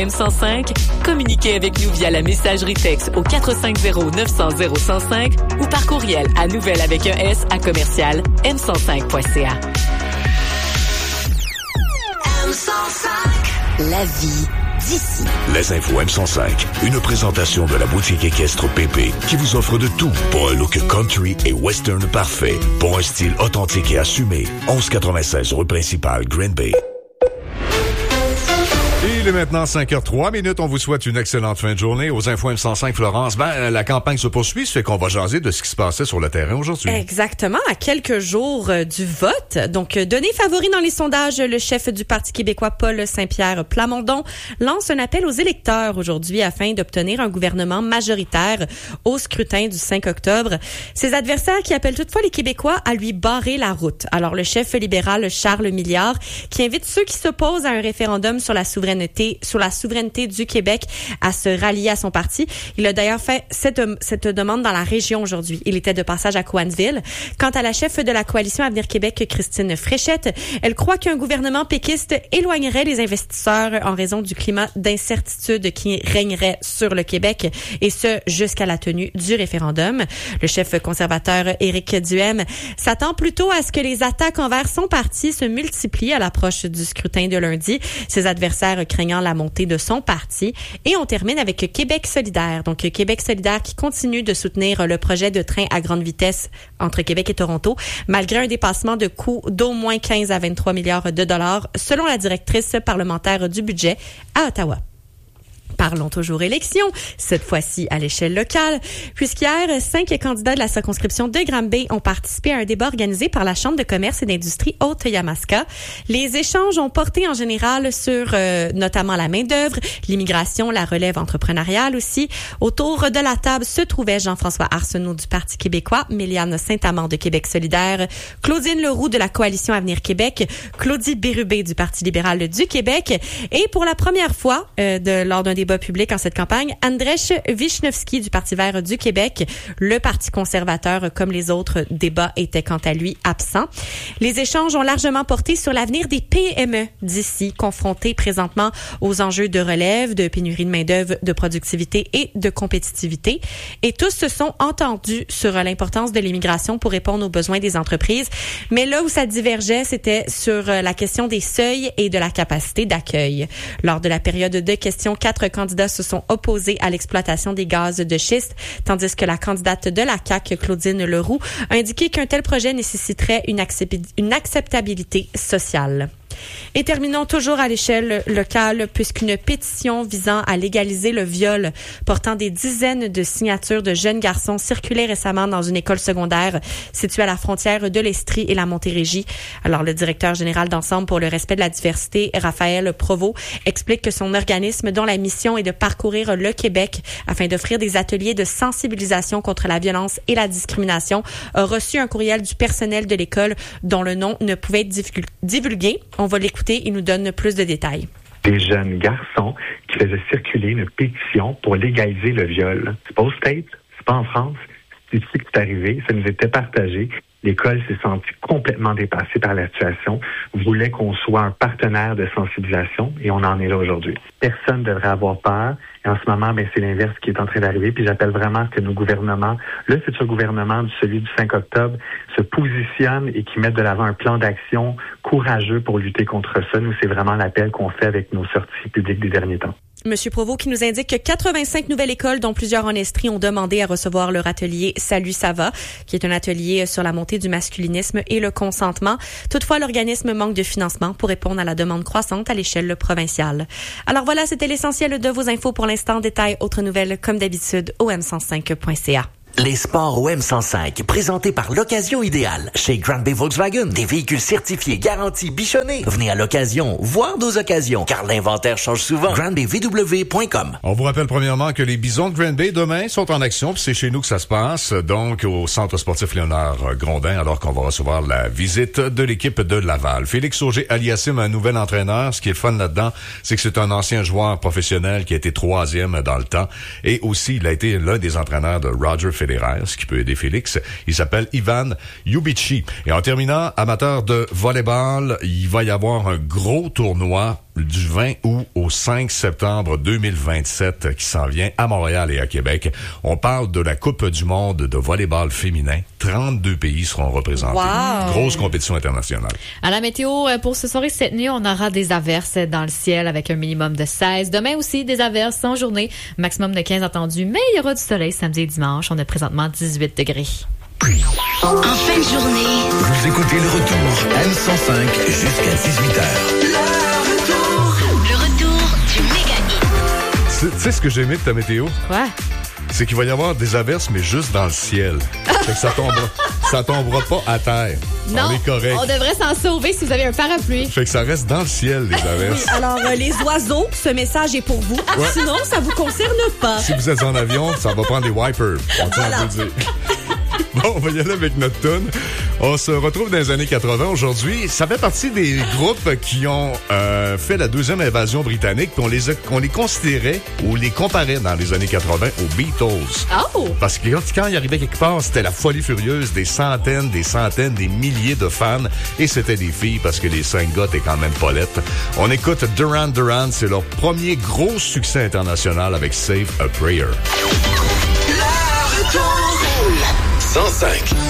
M105, communiquez avec nous via la messagerie texte au 450-900-0105 ou par courriel à nouvelle avec un S à commercial m105.ca. La vie d'ici. Les infos M105, une présentation de la boutique équestre PP qui vous offre de tout pour un look country et western parfait, pour un style authentique et assumé. 1196 rue principale, Green Bay. Il est maintenant 5h03. On vous souhaite une excellente fin de journée. Aux infos M105, Florence, la campagne se poursuit, ça fait qu'on va jaser de ce qui se passait sur le terrain aujourd'hui. Exactement, à quelques jours du vote. Donc, donné favori dans les sondages, le chef du Parti québécois, Paul Saint-Pierre Plamondon, lance un appel aux électeurs aujourd'hui afin d'obtenir un gouvernement majoritaire au scrutin du 5 octobre. Ses adversaires qui appellent toutefois les Québécois à lui barrer la route. Alors, le chef libéral Charles Milliard, qui invite ceux qui s'opposent à un référendum sur la souveraineté du Québec à se rallier à son parti. Il a d'ailleurs fait cette demande dans la région aujourd'hui. Il était de passage à Cowansville. Quant à la chef de la coalition Avenir Québec, Christine Fréchette, elle croit qu'un gouvernement péquiste éloignerait les investisseurs en raison du climat d'incertitude qui régnerait sur le Québec, et ce, jusqu'à la tenue du référendum. Le chef conservateur Éric Duhem s'attend plutôt à ce que les attaques envers son parti se multiplient à l'approche du scrutin de lundi. Ses adversaires craignant la montée de son parti. Et on termine avec Québec solidaire. Donc, Québec solidaire qui continue de soutenir le projet de train à grande vitesse entre Québec et Toronto, malgré un dépassement de coûts d'au moins 15 à 23 milliards de dollars, selon la directrice parlementaire du budget à Ottawa. Parlons toujours élection, cette fois-ci à l'échelle locale, puisqu'hier, 5 candidats de la circonscription de Granby ont participé à un débat organisé par la Chambre de commerce et d'industrie Haute-Yamaska. Les échanges ont porté en général sur notamment la main-d'œuvre, l'immigration, la relève entrepreneuriale aussi. Autour de la table se trouvaient Jean-François Arsenault du Parti québécois, Méliane Saint-Amand de Québec solidaire, Claudine Leroux de la Coalition Avenir Québec, Claudie Bérubé du Parti libéral du Québec et pour la première fois lors d'un débat public en cette campagne, Andrzej Wisniewski du Parti vert du Québec. Le Parti conservateur, comme les autres débats, était quant à lui absent. Les échanges ont largement porté sur l'avenir des PME d'ici, confrontés présentement aux enjeux de relève, de pénurie de main-d'œuvre, de productivité et de compétitivité. Et tous se sont entendus sur l'importance de l'immigration pour répondre aux besoins des entreprises. Mais là où ça divergeait, c'était sur la question des seuils et de la capacité d'accueil. Lors de la période de questions, 4 candidats se sont opposés à l'exploitation des gaz de schiste, tandis que la candidate de la CAQ, Claudine Leroux, a indiqué qu'un tel projet nécessiterait une acceptabilité sociale. Et terminons toujours à l'échelle locale, puisqu'une pétition visant à légaliser le viol, portant des dizaines de signatures de jeunes garçons, circulait récemment dans une école secondaire située à la frontière de l'Estrie et la Montérégie. Alors, le directeur général d'Ensemble pour le respect de la diversité, Raphaël Provost, explique que son organisme, dont la mission est de parcourir le Québec afin d'offrir des ateliers de sensibilisation contre la violence et la discrimination, a reçu un courriel du personnel de l'école dont le nom ne pouvait être divulgué. On va l'écouter, il nous donne plus de détails. Des jeunes garçons qui faisaient circuler une pétition pour légaliser le viol. C'est pas aux States, c'est pas en France, c'est ici que c'est arrivé, ça nous était partagé. L'école s'est sentie complètement dépassée par la situation, voulait qu'on soit un partenaire de sensibilisation et on en est là aujourd'hui. Personne ne devrait avoir peur. Et en ce moment, c'est l'inverse qui est en train d'arriver. Puis j'appelle vraiment à ce que nos gouvernements, le futur gouvernement, celui du 5 octobre, se positionnent et qui mettent de l'avant un plan d'action courageux pour lutter contre ça. Nous, c'est vraiment l'appel qu'on fait avec nos sorties publiques des derniers temps. Monsieur Provost qui nous indique que 85 nouvelles écoles, dont plusieurs en Estrie, ont demandé à recevoir leur atelier Salut ça va, qui est un atelier sur la montée du masculinisme et le consentement. Toutefois, l'organisme manque de financement pour répondre à la demande croissante à l'échelle provinciale. Alors voilà, c'était l'essentiel de vos infos pour l'instant. Détails, autres nouvelles, comme d'habitude, au m105.ca. Les sports au M105, présentés par l'Occasion Idéale. Chez Granby Volkswagen, des véhicules certifiés, garantis, bichonnés. Venez à l'occasion, voir nos occasions, car l'inventaire change souvent. GranbyVW.com. On vous rappelle premièrement que les Bisons de Granby, demain, sont en action, puis c'est chez nous que ça se passe, donc au Centre sportif Léonard Grondin, alors qu'on va recevoir la visite de l'équipe de Laval. Félix Auger-Aliassime, un nouvel entraîneur. Ce qui est fun là-dedans, c'est que c'est un ancien joueur professionnel qui a été 3e dans le temps, et aussi, il a été l'un des entraîneurs de Roger Federer, ce qui peut aider Félix. Il s'appelle Ivan Yubici. Et en terminant, amateur de volleyball, il va y avoir un gros tournoi du 20 août au 5 septembre 2027 qui s'en vient à Montréal et à Québec. On parle de la Coupe du monde de volleyball féminin. 32 pays seront représentés. Wow. Grosse compétition internationale. À la météo, pour ce soir et cette nuit, on aura des averses dans le ciel avec un minimum de 16. Demain aussi, des averses en journée, maximum de 15 attendu, mais il y aura du soleil samedi et dimanche. On a présentement 18 degrés. En fin de journée, Vous écoutez le retour M105 jusqu'à 18h. le retour du méga hit. Tu sais ce que j'ai aimé de ta météo? Quoi? C'est qu'il va y avoir des averses, mais juste dans le ciel. Fait que ça tombera pas à terre. Non, On est correct. on devrait s'en sauver si vous avez un parapluie. Fait que ça reste dans le ciel, les averses. Alors, les oiseaux, ce message est pour vous. Ouais. Sinon, ça vous concerne pas. Si vous êtes en avion, ça va prendre des wipers. On tient à vous le dire. Bon, on va y aller avec notre tune. On se retrouve dans les années 80 aujourd'hui. Ça fait partie des groupes qui ont fait la deuxième invasion britannique, puis on les considérait ou les comparait dans les années 80 aux Beatles. Oh! Parce que quand ils arrivaient quelque part, c'était la folie furieuse, des centaines, des milliers de fans. Et c'était des filles parce que les 5 gars étaient quand même pas lettres. On écoute Duran Duran, c'est leur premier gros succès international avec Save a Prayer. 105.